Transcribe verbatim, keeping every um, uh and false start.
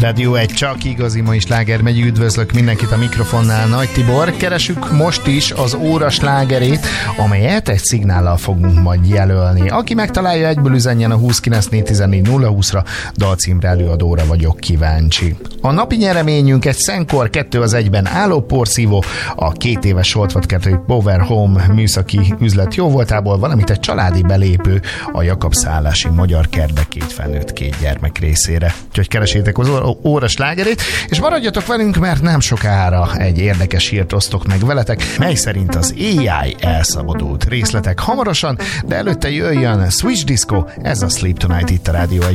Rádió egy csak igazi mai sláger megy. Üdvözlök mindenkit a mikrofonnál, Nagy Tibor. Keresük most is az óra slágerét, amelyet egy szignállal fogunk majd jelölni. Aki megtalálja, egyből üzenjen a huszonkilenc négy tizennégy nulla húszra, dalcímre, előadóra vagyok kíváncsi. A napi nyereményünk egy Szenkor kettő az egyben álló porszívó, a két éves oltvatkertői Power Home műszaki üzlet jóvoltából, valamint egy családi belépő a Jakab szállási Magyar Kertbe két felnőtt, két gyermek részére. Úgyhogy keresétek az óra slágerét, és maradjatok velünk, mert nem sokára egy érdekes hírt osztok meg veletek, mely szerint az á i elszabadult. Részletek hamarosan, de előtte jöjjön Switch Disco, ez a Sleep Tonight itt a Rádió